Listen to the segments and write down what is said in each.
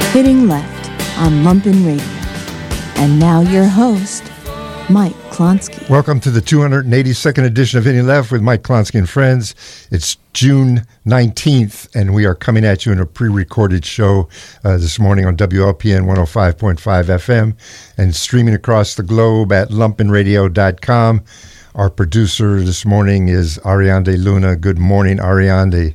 Hitting Left on Lumpen Radio. And now your host, Mike Klonsky. Welcome to the 282nd edition of Hitting Left with Mike Klonsky and friends. It's June 19th, and we are coming at you in a pre-recorded show this morning on WLPN 105.5 FM and streaming across the globe at lumpenradio.com. Our producer this morning is Ariande Luna. Good morning, Ariande.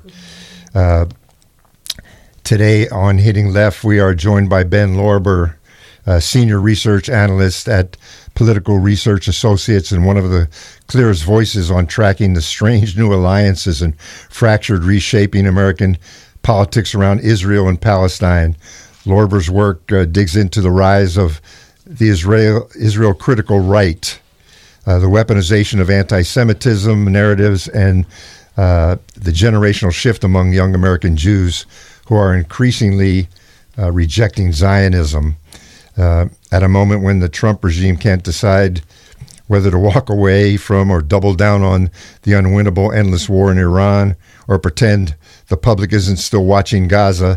Today on Hitting Left, we are joined by Ben Lorber, Senior Research Analyst at Political Research Associates and one of the clearest voices on tracking the strange new alliances and fractured reshaping American politics around Israel and Palestine. Lorber's work digs into the rise of the Israel critical right, the weaponization of anti-Semitism narratives, and the generational shift among young American Jews who are increasingly rejecting Zionism. At a moment when the Trump regime can't decide whether to walk away from or double down on the unwinnable endless war in Iran or pretend the public isn't still watching Gaza,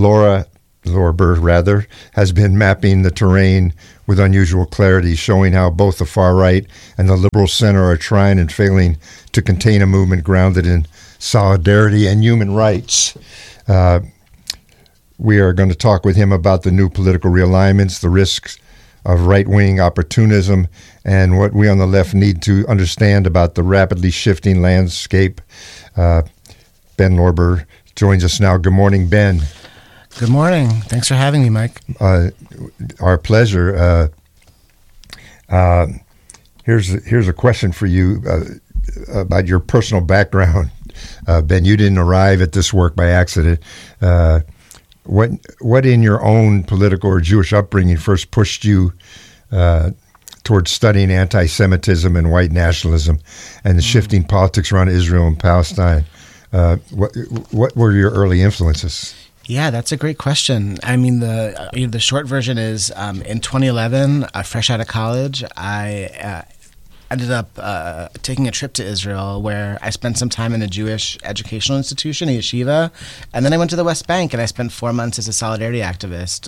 Lorber has been mapping the terrain with unusual clarity, showing how both the far right and the liberal center are trying and failing to contain a movement grounded in solidarity and human rights. We are going to talk with him about the new political realignments, the risks of right-wing opportunism, and what we on the left need to understand about the rapidly shifting landscape. Ben Lorber joins us now. Good morning, Ben. Good morning. Thanks for having me, Mike. Our pleasure. Here's a question for you about your personal background. Ben, you didn't arrive at this work by accident. What in your own political or Jewish upbringing first pushed you towards studying anti-Semitism and white nationalism and the shifting politics around Israel and Palestine? What were your early influences? Yeah, that's a great question. I mean, the short version is in 2011, fresh out of college, I ended up taking a trip to Israel where I spent some time in a Jewish educational institution, a yeshiva, and then I went to the West Bank and I spent 4 months as a solidarity activist,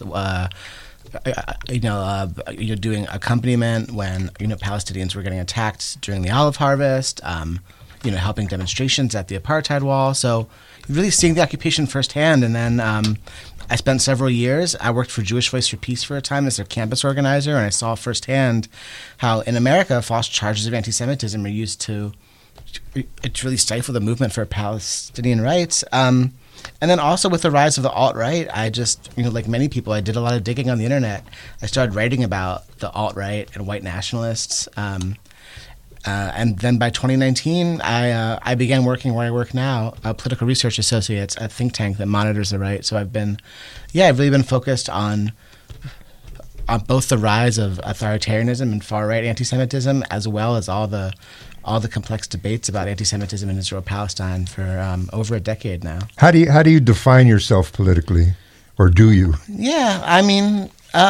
doing accompaniment when Palestinians were getting attacked during the olive harvest, helping demonstrations at the apartheid wall. So really seeing the occupation firsthand, and then I spent several years. I worked for Jewish Voice for Peace for a time as their campus organizer, and I saw firsthand how in America false charges of anti-Semitism are used to really stifle the movement for Palestinian rights. And then also with the rise of the alt-right, I just, like many people, I did a lot of digging on the internet. I started writing about the alt-right and white nationalists. And then by 2019, I began working where I work now, Political Research Associates, a think tank that monitors the right. So I've really been focused on both the rise of authoritarianism and far-right anti-Semitism, as well as all the complex debates about anti-Semitism in Israel-Palestine for over a decade now. How do you define yourself politically, or do you? Yeah, I mean,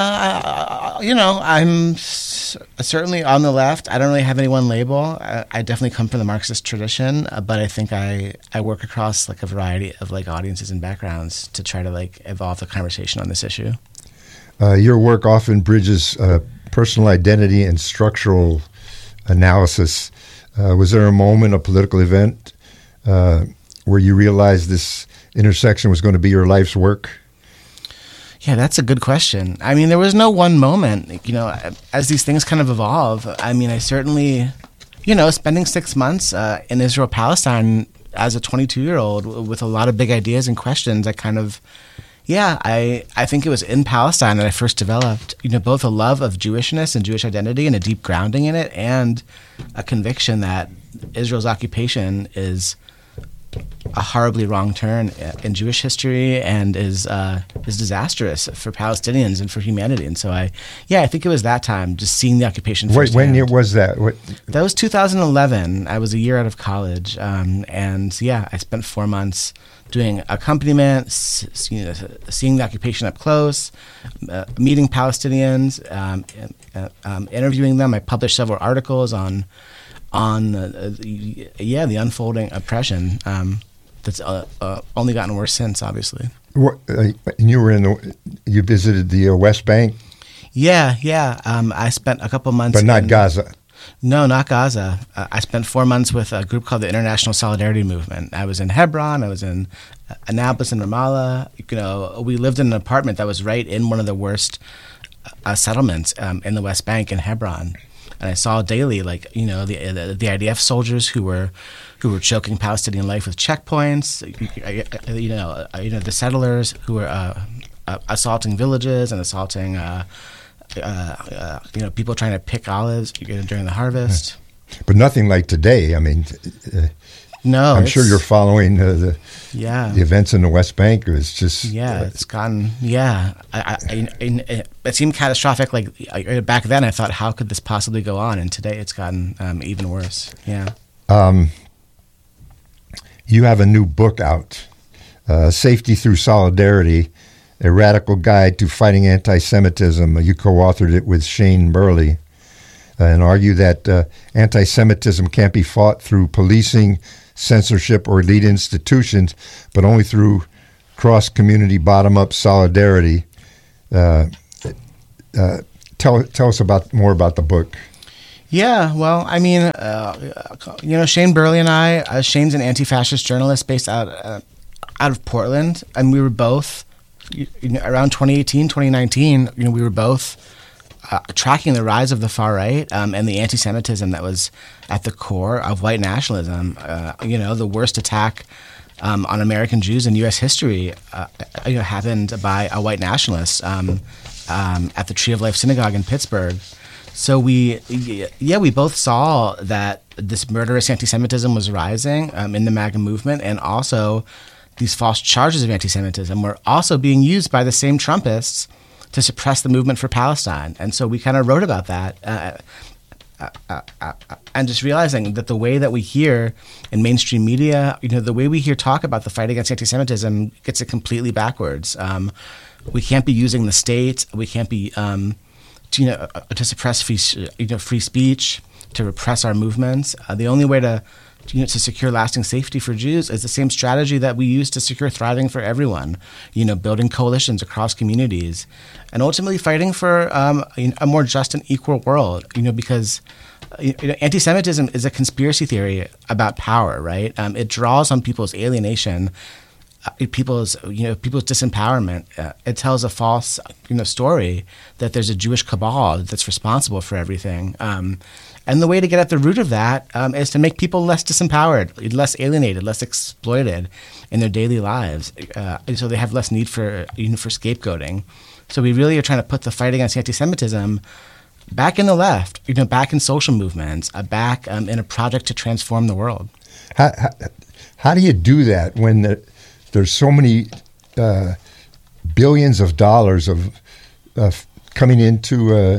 I'm certainly on the left. I don't really have any one label. I definitely come from the Marxist tradition, but I think I work across a variety of audiences and backgrounds to try to evolve the conversation on this issue. Your work often bridges personal identity and structural analysis. Was there a moment, a political event, where you realized this intersection was going to be your life's work? Yeah, that's a good question. I mean, there was no one moment, as these things kind of evolve. I mean, I certainly, spending 6 months in Israel, Palestine as a 22-year-old with a lot of big ideas and questions, I think it was in Palestine that I first developed, both a love of Jewishness and Jewish identity and a deep grounding in it, and a conviction that Israel's occupation is a horribly wrong turn in Jewish history and is disastrous for Palestinians and for humanity. And so I think it was that time, just seeing the occupation firsthand. When year was that? That was 2011. I was a year out of college. I spent 4 months doing accompaniment, seeing the occupation up close, meeting Palestinians, interviewing them. I published several articles on the unfolding oppression. that's only gotten worse since, obviously. You visited the West Bank? Yeah. I spent a couple months. But not Gaza. No, not Gaza. I spent 4 months with a group called the International Solidarity Movement. I was in Hebron. I was in Annapolis and Ramallah. We lived in an apartment that was right in one of the worst settlements in the West Bank in Hebron. And I saw daily, the IDF soldiers who were choking Palestinian life with checkpoints. The settlers who were assaulting villages and assaulting people trying to pick olives during the harvest. But nothing like today. I mean, no. I'm sure you're following the events in the West Bank. It was just it's gotten it seemed catastrophic. Like back then, I thought, how could this possibly go on? And today, it's gotten even worse. Yeah. You have a new book out, Safety Through Solidarity: A Radical Guide to Fighting Anti-Semitism. You co-authored it with Shane Burley, and argue that anti-Semitism can't be fought through policing, censorship, or elite institutions, but only through cross-community, bottom-up solidarity. Tell us more about the book. Yeah, well, I mean, Shane Burley and I, Shane's an anti-fascist journalist based out of Portland, and we were both, around 2018, 2019, we were both tracking the rise of the far right and the anti-Semitism that was at the core of white nationalism. The worst attack on American Jews in U.S. history happened by a white nationalist at the Tree of Life Synagogue in Pittsburgh. So we both saw that this murderous anti-Semitism was rising in the MAGA movement, and also these false charges of anti-Semitism were also being used by the same Trumpists to suppress the movement for Palestine. And so we kind of wrote about that and just realizing that the way that we hear in mainstream media, the way we hear talk about the fight against anti-Semitism gets it completely backwards. We can't be using the state. We can't be to suppress free speech, to repress our movements. The only way to secure lasting safety for Jews is the same strategy that we use to secure thriving for everyone. Building coalitions across communities, and ultimately fighting for a more just and equal world. Because anti-Semitism is a conspiracy theory about power, right? It draws on people's alienation. People's disempowerment. It tells a false, story that there's a Jewish cabal that's responsible for everything. And the way to get at the root of that is to make people less disempowered, less alienated, less exploited in their daily lives, so they have less need for scapegoating. So we really are trying to put the fight against anti-Semitism back in the left, back in social movements, back in a project to transform the world. How do you do that when there's so many billions of dollars of coming into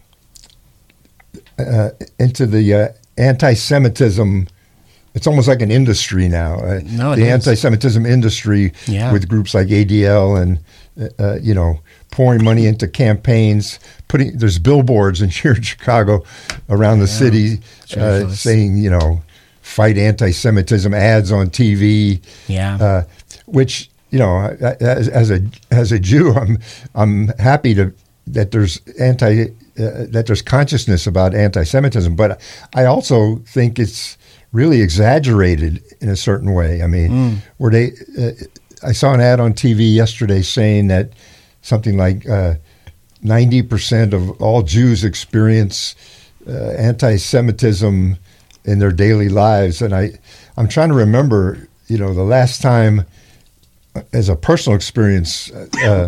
the anti-Semitism? It's almost like an industry now. The anti-Semitism industry with groups like ADL and pouring money into campaigns. There's billboards here in Chicago around the city saying fight anti-Semitism, ads on TV. Which as a Jew, I'm happy that there's consciousness about anti-Semitism, but I also think it's really exaggerated in a certain way. I mean, I saw an ad on TV yesterday saying that something like 90% of all Jews experience anti-Semitism in their daily lives, and I'm trying to remember, the last time. As a personal experience, I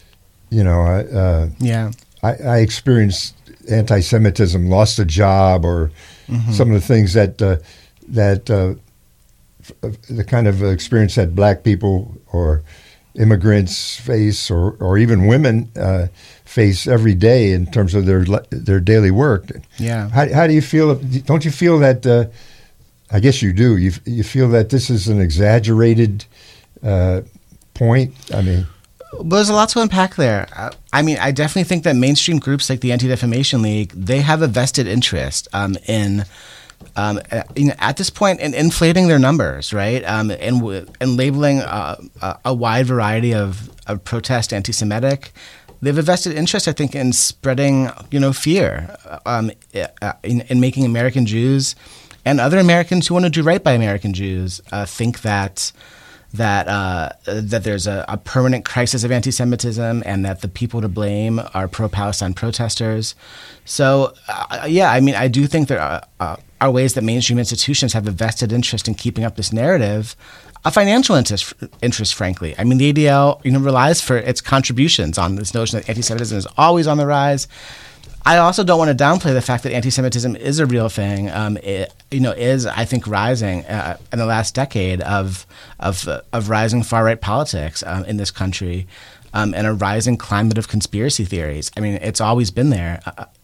experienced anti-Semitism, lost a job, or some of the things that the kind of experience that Black people or immigrants face, or even women face every day in terms of their daily work. Yeah. How do you feel? Don't you feel that? I guess you do. You feel that this is an exaggerated point? I mean, well, there's a lot to unpack there. I definitely think that mainstream groups like the Anti-Defamation League, they have a vested interest in at this point, inflating their numbers, right, and labeling a wide variety of protest anti-Semitic. They have a vested interest, I think, in spreading, fear, in making American Jews and other Americans who want to do right by American Jews think that there's a permanent crisis of anti-Semitism and that the people to blame are pro-Palestine protesters. So, I do think there are ways that mainstream institutions have a vested interest in keeping up this narrative, a financial interest, frankly. I mean, the ADL, relies for its contributions on this notion that anti-Semitism is always on the rise. I also don't want to downplay the fact that anti-Semitism is a real thing. Is I think rising in the last decade of rising far right politics in this country, and a rising climate of conspiracy theories. I mean, it's always been there.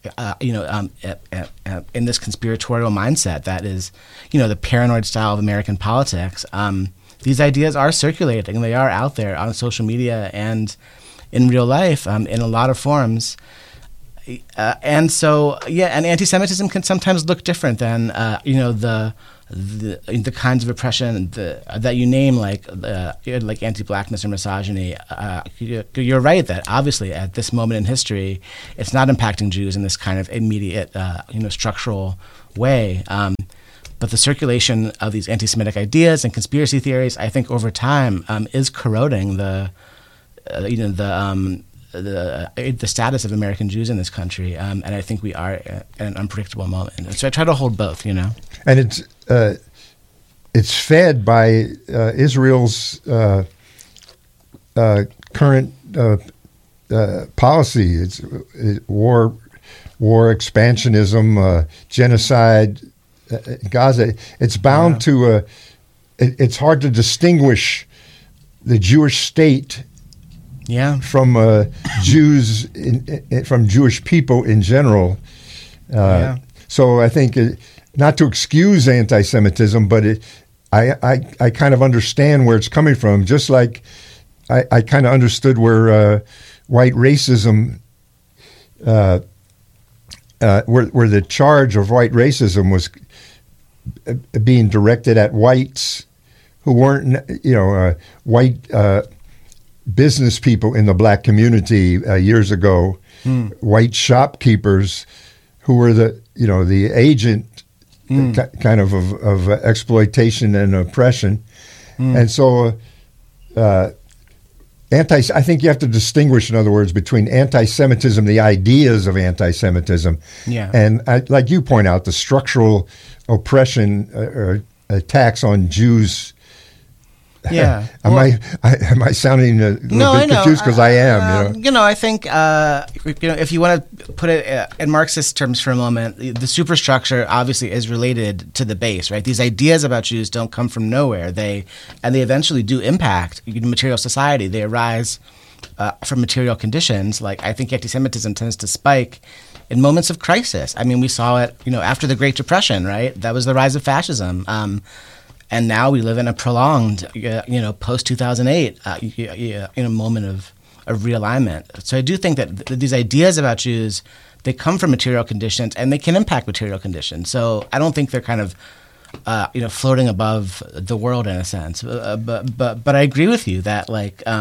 In this conspiratorial mindset that is, the paranoid style of American politics. These ideas are circulating. They are out there on social media and in real life in a lot of forms. And anti-Semitism can sometimes look different than the kinds of oppression that you name, like anti-blackness or misogyny. You're right that obviously at this moment in history, it's not impacting Jews in this kind of immediate, structural way. But the circulation of these anti-Semitic ideas and conspiracy theories, I think, over time, is corroding the status of American Jews in this country, and I think we are at an unpredictable moment. And so I try to hold both, And it's fed by Israel's current policy. It's war, expansionism, genocide, Gaza. It's bound to. It's hard to distinguish the Jewish state. From Jews, from Jewish people in general. So I think, not to excuse anti-Semitism, but I kind of understand where it's coming from. Just like I kind of understood where white racism, where the charge of white racism was being directed at whites who weren't, white. Business people in the black community years ago, white shopkeepers who were the agent kind of exploitation and oppression. And so I think you have to distinguish, in other words, between anti-Semitism, the ideas of anti-Semitism, and like you point out, the structural oppression or attacks on Jews. Am I sounding a little bit confused? Because I am. I think if you want to put it in Marxist terms for a moment, the superstructure obviously is related to the base, right? These ideas about Jews don't come from nowhere. They eventually do impact material society. They arise from material conditions. Like, I think anti-Semitism tends to spike in moments of crisis. I mean, we saw it, after the Great Depression, right? That was the rise of fascism. And now we live in a prolonged, post-2008, moment of realignment. So I do think that these ideas about Jews, they come from material conditions and they can impact material conditions. So I don't think they're kind of, floating above the world in a sense. But I agree with you that,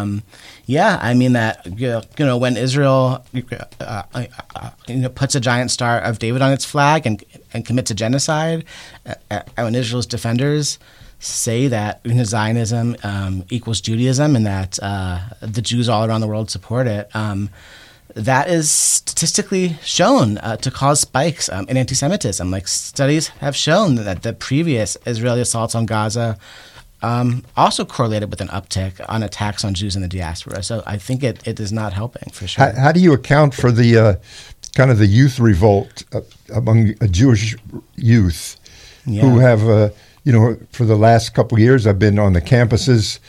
that, when Israel, puts a giant Star of David on its flag and commits a genocide, and when Israel's defenders say that Zionism equals Judaism and that the Jews all around the world support it, that is statistically shown to cause spikes in anti-Semitism. Like, studies have shown that the previous Israeli assaults on Gaza also correlated with an uptick on attacks on Jews in the diaspora. So I think it is not helping, for sure. How do you account for the kind of the youth revolt among Jewish youth who have, for the last couple of years, I've been on the campuses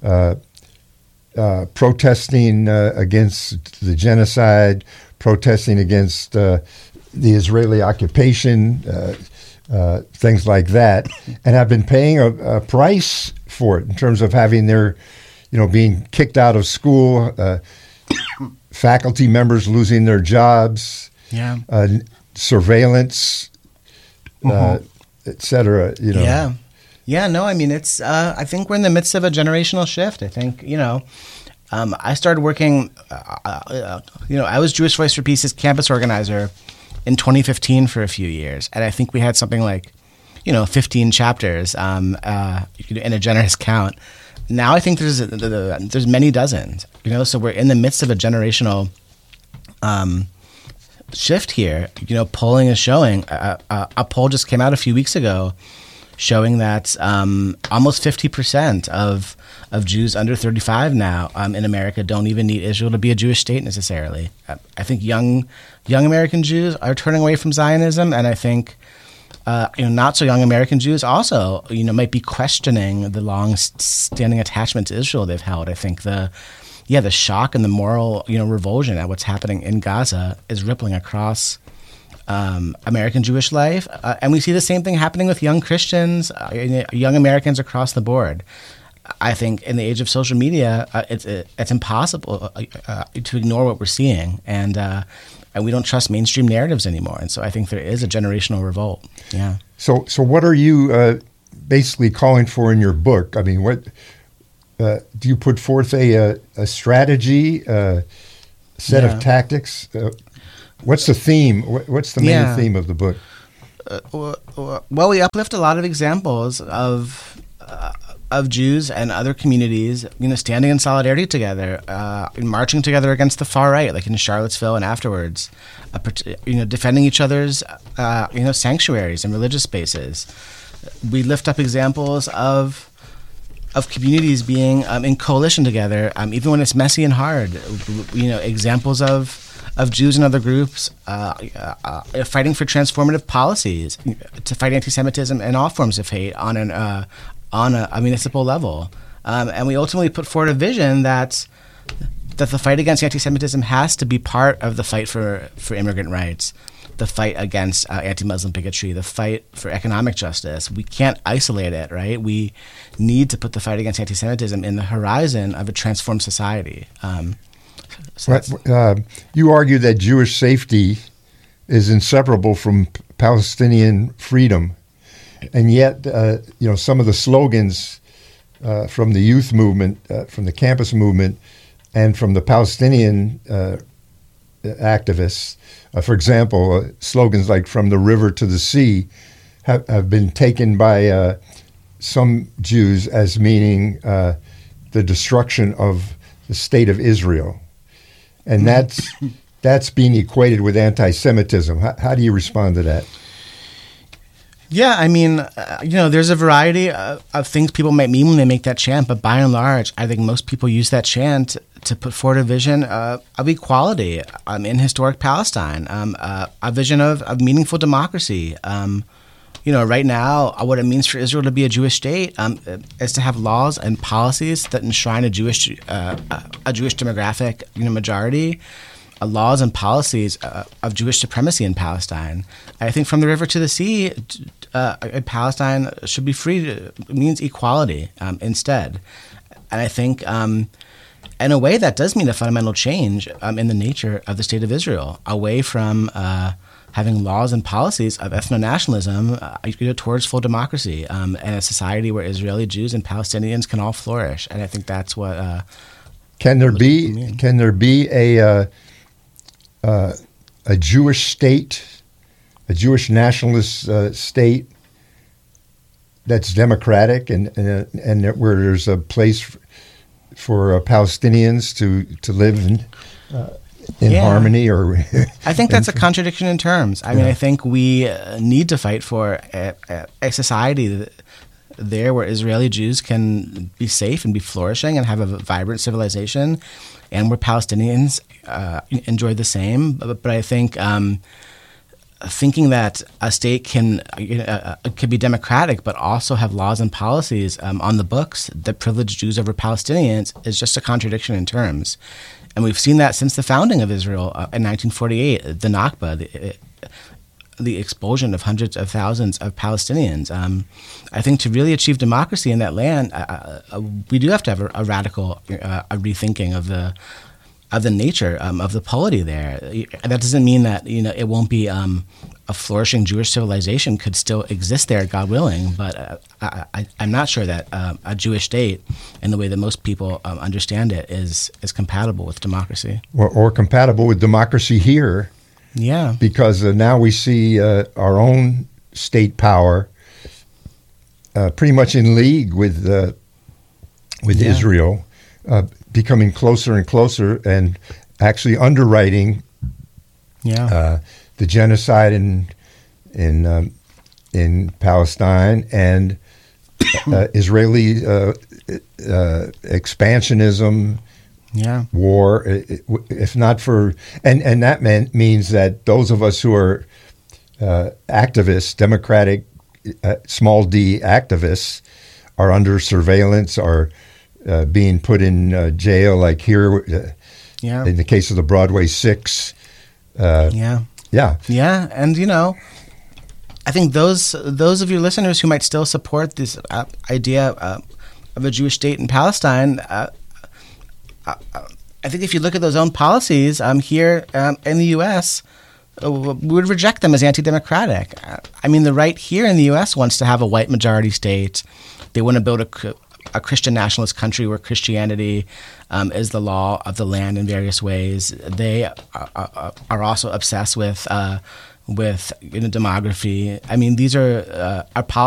protesting against the genocide, protesting against the Israeli occupation, things like that, and have been paying a price for it in terms of having their, being kicked out of school, faculty members losing their jobs, surveillance, et cetera. Yeah. No, I mean, it's. I think we're in the midst of a generational shift. I think I started working. I was Jewish Voice for Peace's campus organizer in 2015 for a few years, and I think we had something like 15 chapters in a generous count. Now I think there's many dozens. So we're in the midst of a generational shift here. Polling is showing. A poll just came out a few weeks ago showing that almost 50% of Jews under 35 now in America don't even need Israel to be a Jewish state necessarily. I think young American Jews are turning away from Zionism, and I think not so young American Jews also might be questioning the long-standing attachment to Israel they've held. I think the shock and the moral revulsion at what's happening in Gaza is rippling across American Jewish life, and we see the same thing happening with young Christians, young Americans across the board. I think in the age of social media, it's impossible to ignore what we're seeing, and we don't trust mainstream narratives anymore. And so I think there is a generational revolt. Yeah. So what are you basically calling for in your book? I mean, what do you put forth a strategy, set of tactics? What's the theme? What's the main theme of the book? Well, we uplift a lot of examples of Jews and other communities, standing in solidarity together, marching together against the far right, like in Charlottesville and afterwards, defending each other's, sanctuaries and religious spaces. We lift up examples of communities being in coalition together, even when it's messy and hard. Examples of Jews and other groups fighting for transformative policies to fight anti-Semitism and all forms of hate on a municipal level. And we ultimately put forward a vision that the fight against anti-Semitism has to be part of the fight for immigrant rights, the fight against anti-Muslim bigotry, the fight for economic justice. We can't isolate it, right? We need to put the fight against anti-Semitism in the horizon of a transformed society. You argue that Jewish safety is inseparable from Palestinian freedom, and yet, some of the slogans from the youth movement, from the campus movement, and from the Palestinian activists, for example, slogans like "From the river to the sea," have been taken by some Jews as meaning the destruction of the state of Israel. And that's being equated with anti-Semitism. How do you respond to that? Yeah, I mean, there's a variety of things people might mean when they make that chant, but by and large, I think most people use that chant to put forward a vision of equality in historic Palestine, a vision of meaningful democracy. Right now, what it means for Israel to be a Jewish state is to have laws and policies that enshrine a Jewish demographic majority, laws and policies of Jewish supremacy in Palestine. I think from the river to the sea, Palestine should be free means equality instead. And I think in a way that does mean a fundamental change in the nature of the state of Israel, away from having laws and policies of ethno-nationalism towards full democracy and a society where Israeli Jews and Palestinians can all flourish. And I think that's what can there be a Jewish state, a Jewish nationalist state that's democratic and where there's a place for Palestinians to live in harmony? Or I think that's a contradiction in terms. I mean, I think we need to fight for a society there where Israeli Jews can be safe and be flourishing and have a vibrant civilization, and where Palestinians enjoy the same. But I think thinking that a state can be democratic but also have laws and policies on the books that privilege Jews over Palestinians is just a contradiction in terms. And we've seen that since the founding of Israel in 1948, the Nakba, the expulsion of hundreds of thousands of Palestinians. I think to really achieve democracy in that land, we do have to have a radical rethinking of of the nature of the polity there. That doesn't mean that it won't be a flourishing Jewish civilization could still exist there, God willing. But I'm not sure that a Jewish state, in the way that most people understand it, is compatible with democracy. Or compatible with democracy here. Yeah. Because now we see our own state power pretty much in league with Israel, becoming closer and closer, and actually underwriting the genocide in Palestine and Israeli expansionism, war. If not for and that means that those of us who are activists, democratic, small d activists, are under surveillance, are being put in jail, like here in the case of the Broadway 6. And I think those of your listeners who might still support this idea of a Jewish state in Palestine, I think if you look at those own policies here in the U.S., we would reject them as anti-democratic. I mean, the right here in the U.S. wants to have a white majority state. They want to build a Christian nationalist country where Christianity is the law of the land in various ways. They are also obsessed with demography. I mean, these are our policies.